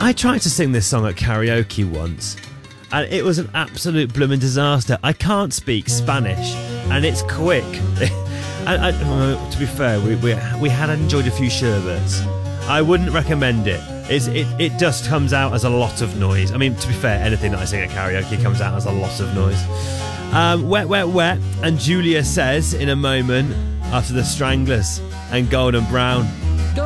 I tried to sing this song at karaoke once, and it was an absolute blooming disaster. I can't speak Spanish, and it's quick. To be fair, we had enjoyed a few sherbets. I wouldn't recommend it. It just comes out as a lot of noise. I mean, to be fair, anything that I sing at karaoke comes out as a lot of noise. Wet, wet, wet. And Julia says in a moment, after the Stranglers and Golden Brown.